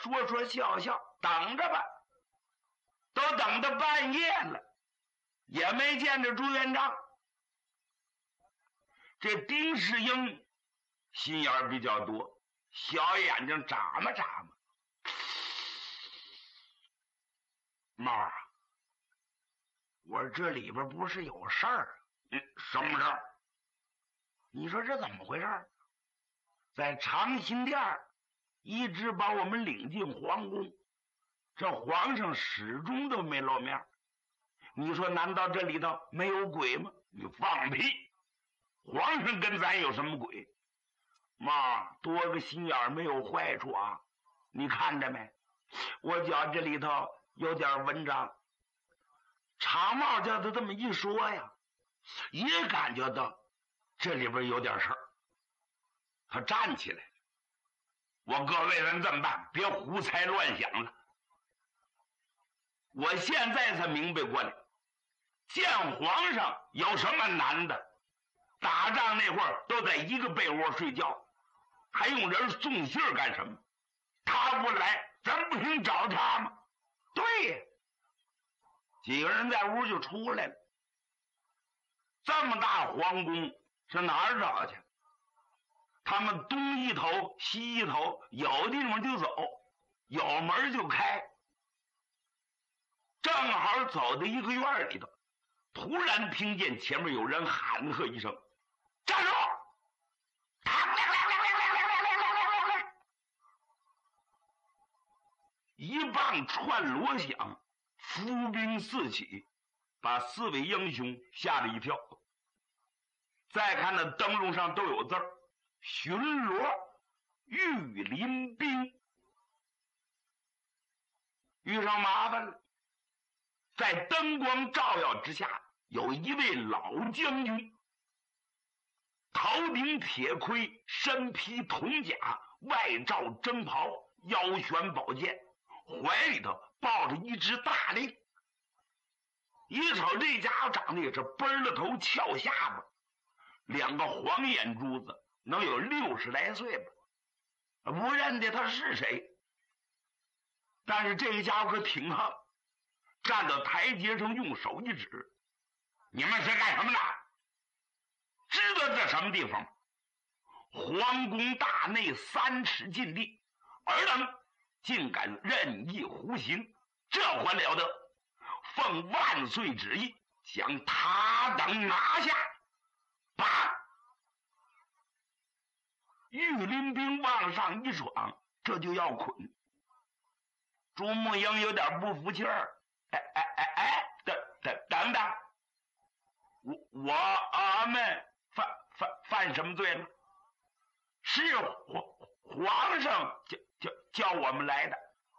说说笑笑，等着吧。都等到半夜了，也没见着朱元璋。这丁世英心眼儿比较多，小眼睛眨嘛眨嘛。猫啊，我说这里边不是有事儿？什么事儿？你说这怎么回事？在长辛殿一直把我们领进皇宫，这皇上始终都没露面。你说难道这里头没有鬼吗？你放屁！皇上跟咱有什么鬼？妈，多个心眼没有坏处啊！你看着没？我觉这里头有点文章。长帽叫他这么一说呀，也感觉到这里边有点事儿。他站起来了，我各位人这么办，别胡猜乱想了。我现在才明白过来，见皇上有什么难的？打仗那会儿都在一个被窝睡觉，还用人送信儿干什么？他不来，咱不行找他吗？对呀，几个人在屋就出来了。这么大皇宫是哪儿找去？他们东一头西一头，有地方就走，有门就开。正好走到一个院里头，突然听见前面有人喊喝一声：“站住！”一棒串锣响，伏兵四起，把4位英雄吓了一跳。再看那灯笼上都有字儿：巡逻御林兵。遇上麻烦了。在灯光照耀之下，有一位老将军，头顶铁盔，身披铜甲，外罩征袍，腰悬宝剑，怀里头抱着一只大令。一瞅这家伙长得也是奔了头翘下巴，两个黄眼珠子，能有60来岁吧，不认得他是谁。但是这个家伙可挺横，站到台阶上用手一指：“你们是干什么的？知道这什么地方？皇宫大内3尺禁地，尔等竟敢任意胡行，这还了得！奉万岁旨意，将他等拿下！”啪！御林兵往上一闯，这就要捆。朱木英有点不服气儿：“等等，我们犯什么罪了？是皇上叫我们来的。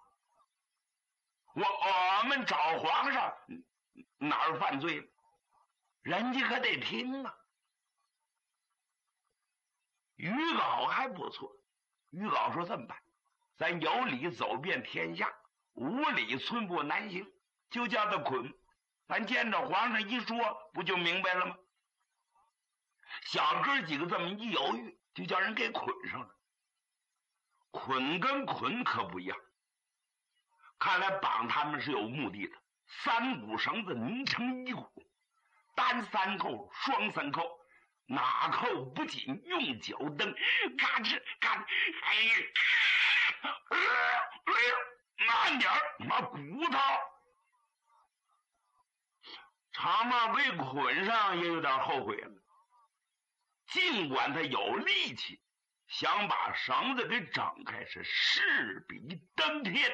我们找皇上哪儿犯罪了？人家可得听啊。”于皋还不错，于皋说：“这么办，咱有理走遍天下，无理寸步难行，就叫他捆。咱见着皇上一说，不就明白了吗？”小哥几个这么一犹豫，就叫人给捆上了。捆跟捆可不一样，看来绑他们是有目的的。3股绳子拧成1股，单3扣，双3扣，哪扣不紧，用脚蹬，嘎吱嘎吱，哎呀，慢点儿，妈骨头！长帽被捆上也有点后悔了，尽管他有力气，想把绳子给整开是势比登天。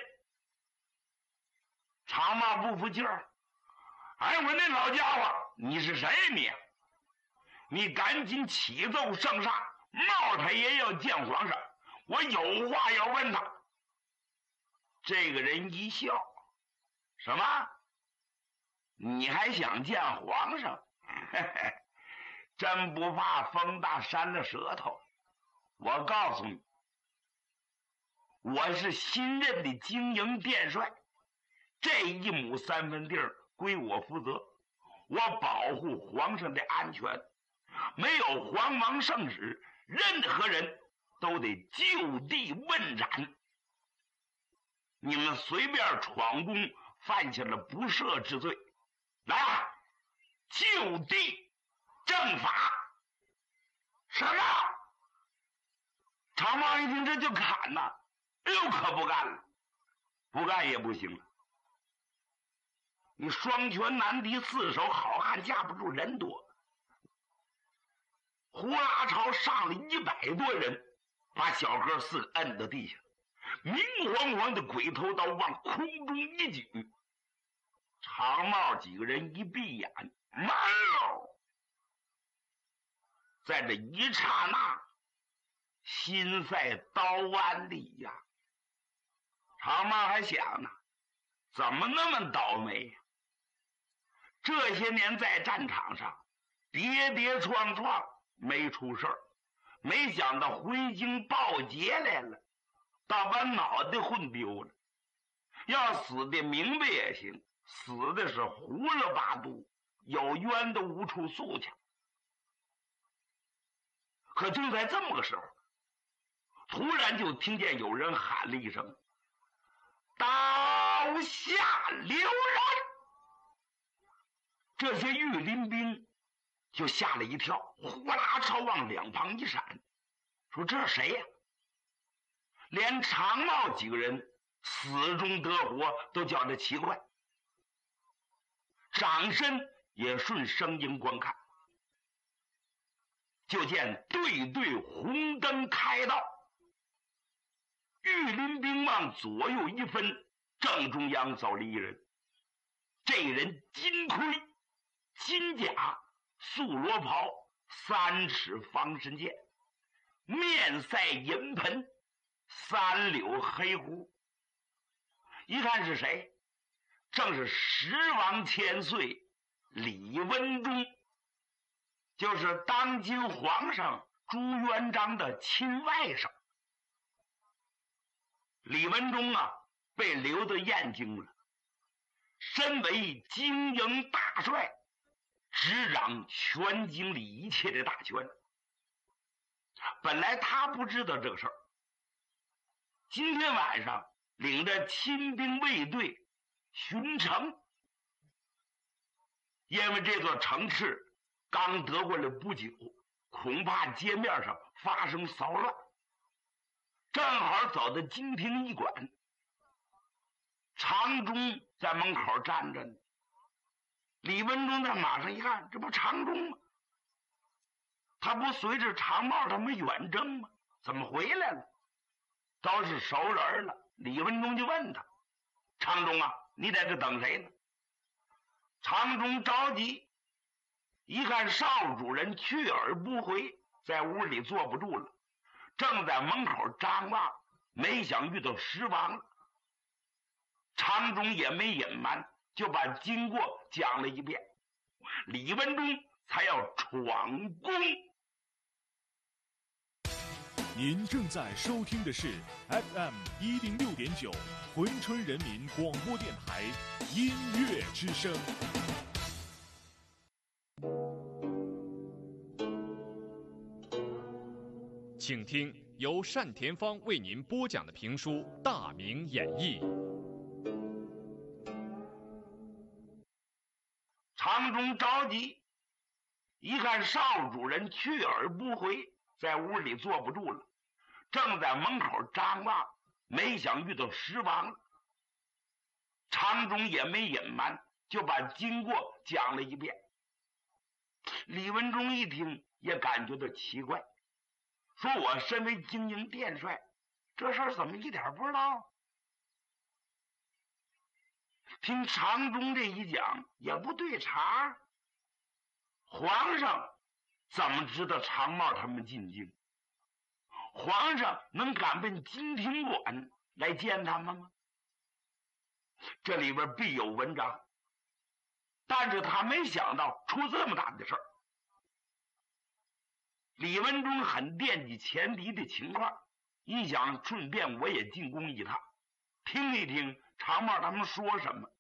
长帽不服气儿：“哎，我那老家伙，你是谁你赶紧启奏圣上，帽太爷要见皇上，我有话要问他。”这个人一笑：“什么？你还想见皇上？嘿嘿，真不怕风大扇了舌头。我告诉你，我是新任的经营殿帅，这1亩3分地归我负责，我保护皇上的安全。没有皇王圣旨，任何人都得就地问斩。” 你们随便闯宫，犯下了不赦之罪，来啊，就地正法。什么？常茂一听这就砍呐，哎呦，可不干了，不干也不行了。你双拳难敌四手，好汉架不住人多。呼啦朝上了100多人，把小哥4个摁到地下，明晃晃的鬼头刀往空中一举。常茂几个人一闭眼，慢喽！在这一刹那，心在刀剜里呀。常茂还想呢，怎么那么倒霉呀？这些年在战场上跌跌撞撞没出事儿，没想到回京报捷来了，倒把脑袋混丢了。要死的明白也行，死的是胡了八度，有冤都无处诉去。可正在这么个时候，突然就听见有人喊了一声：“刀下留人！”这些御林兵就吓了一跳，呼啦朝往两旁一闪，说：“这是谁呀？”连常茂几个人死中得活都觉得奇怪，掌声也顺声音观看。就见对对红灯开道，御林兵往左右一分，正中央走了一人。这人金盔、金甲、素罗袍、3尺方身剑，面赛银盆，3绺黑胡。一看是谁？正是10王千岁李文忠，就是当今皇上朱元璋的亲外甥。李文忠啊，被留到燕京了，身为京营大帅，执掌全京里一切的大权。本来他不知道这个事儿，今天晚上领着亲兵卫队巡城，因为这座城池刚得过来不久，恐怕街面上发生骚乱，正好走到金庭驿馆，常忠在门口站着呢。李文忠在马上一看，这不常忠吗？他不随着常茂他们远征吗？怎么回来了？都是熟人了。李文忠就问他：“常忠啊，你在这等谁呢？”常忠着急，一看少主人去而不回，在屋里坐不住了，正在门口张望，没想遇到10王了。常忠也没隐瞒，就把经过讲了一遍。李文忠才要闯宫。 您正在收听的是 FM 106.9珲春人民广播电台音乐之声。请听由单田芳为您播讲的评书《大明演义》。 常忠着急，一看少主人去而不回，在屋里坐不住了，正在门口张望，没想遇到10王了。常忠也没隐瞒，就把经过讲了一遍。李文忠一听也感觉到奇怪，说：“我身为京营殿帅，这事儿怎么一点不知道？”听常忠这一讲也不对茬，皇上怎么知道常茂他们进京？皇上能敢奔金庭馆来见他们吗？这里边必有文章，但是他没想到出这么大的事儿。李文忠很惦记前敌的情况，一想顺便我也进宫一趟，听一听常茂他们说什么，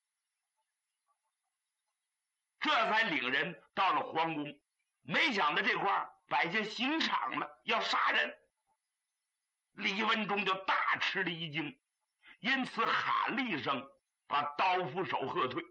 这才领人到了皇宫。没想到这块摆下刑场了，要杀人。李文忠就大吃了一惊， 因此喊了一声，把刀斧手喝退。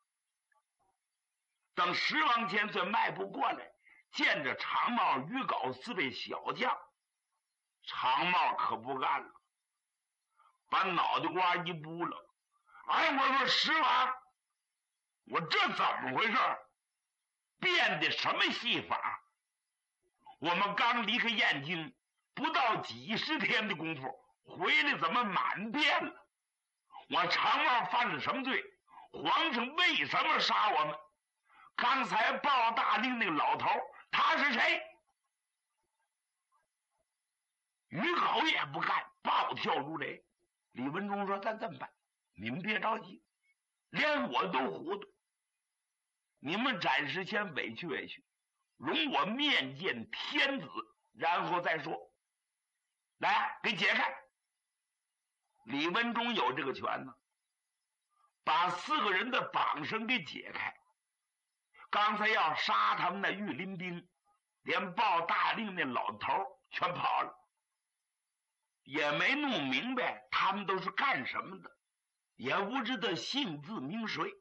等石王千岁迈步过来，见着长帽、于皋四位小将，长帽可不干了，把脑袋瓜一扑了。哎，我说石王，我这怎么回事？变的什么戏法？我们刚离开燕京不到几十天的功夫，回来怎么满变了？我长帽犯了什么罪？皇上为什么杀我们？刚才报大令那个老头他是谁？于皋也不干，暴跳如雷。李文忠说：“咱这么办？你们别着急，连我都糊涂。你们暂时先委屈委屈，容我面见天子，然后再说。来，给解开。”李文忠有这个权呢，把4个人的绑绳给解开。刚才要杀他们的御林兵，连报大令那老头全跑了，也没弄明白他们都是干什么的，也不知道姓字名谁。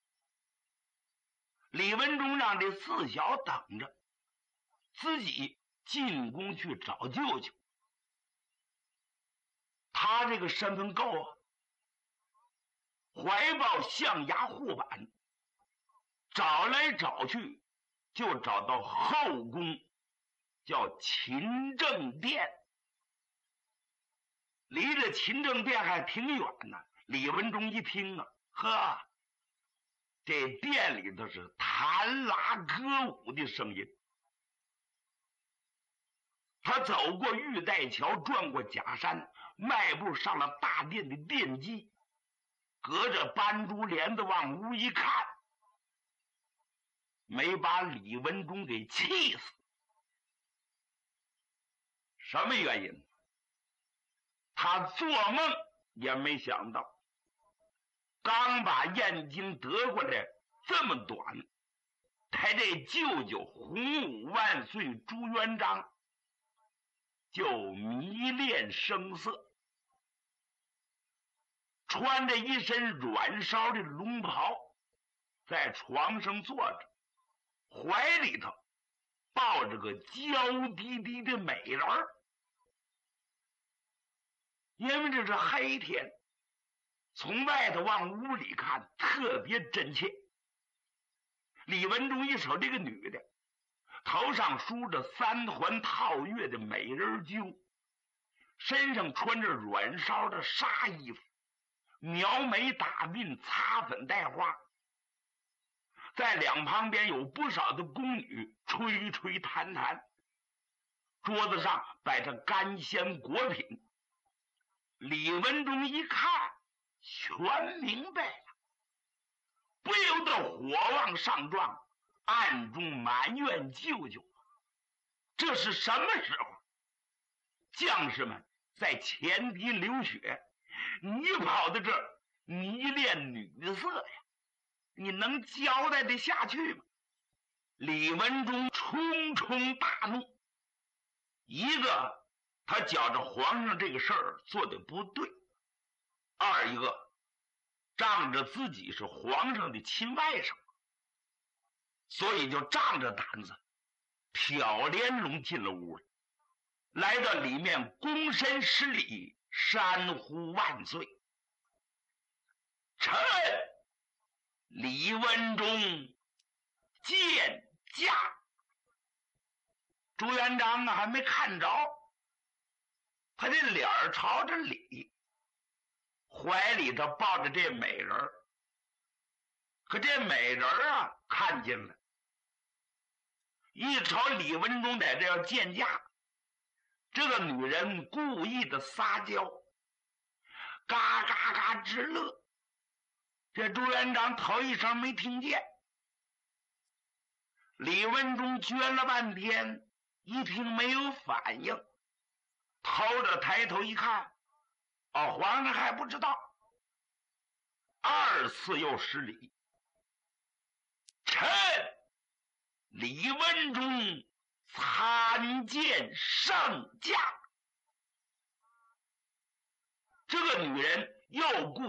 李文忠让这4小等着，自己进宫去找舅舅。他这个身份够啊，怀抱象牙护板，找来找去就找到后宫，叫勤政殿。离着勤政殿还挺远呢。李文忠一听啊，呵，这殿里头是弹拉歌舞的声音。他走过玉带桥，转过假山，迈步上了大殿的殿基，隔着斑竹帘子往屋一看，没把李文忠给气死。什么原因？他做梦也没想到，刚把燕京得过来这么短，他这舅舅洪武万岁朱元璋就迷恋声色，穿着一身软烧的龙袍，在床上坐着，怀里头抱着个娇滴滴的美人儿。因为这是黑天，从外头往屋里看特别真切。李文忠一瞅这个女的，头上梳着3环套月的美人揪，身上穿着软烧的纱衣服，描眉打鬓，擦粉带花，在两旁边有不少的宫女吹吹弹弹，桌子上摆着干鲜果品。李文忠一看全明白了，不由得火往上撞，暗中埋怨舅舅，这是什么时候？将士们在前敌流血，你跑到这儿迷恋女色呀，你能交代得下去吗？李文忠冲冲大怒，一个他觉着皇上这个事儿做的不对，二一个仗着自己是皇上的亲外甥，所以就仗着胆子挑帘笼进了屋了，来到里面躬身施礼，山呼万岁。臣李文忠见驾。朱元璋还没看着，他这脸朝着里，怀里头抱着这美人儿。可这美人儿啊看见了，一瞅李文忠在这要见驾，这个女人故意的撒娇，嘎嘎嘎直乐。这朱元璋头一声没听见，李文忠撅了半天，一听没有反应，头着抬头一看，哦，皇上还不知道，二次又施礼。臣李文忠参见圣驾。这个女人又顾